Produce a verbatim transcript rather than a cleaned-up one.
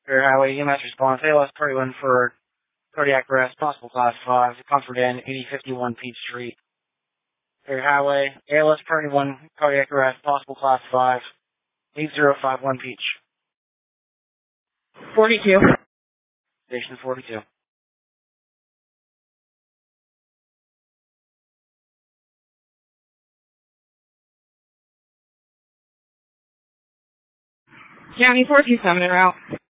Fair Highway E M S response. A L S Party one for cardiac arrest, possible class five. Comfort Inn, eighty fifty-one Peach Street. Fair Highway. A L S Party one, cardiac arrest, possible class five. eight zero five one Peach. forty-two. Station forty-two. County four two seven en route.